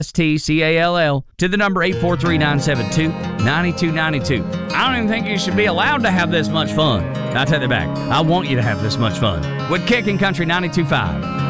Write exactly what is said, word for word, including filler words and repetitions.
S T C A L L to the number eight four three, nine seven two, nine two nine two. I don't even think you should be allowed to have this much fun. I take that back. I want you to have this much fun with Kicking Country ninety-two point five.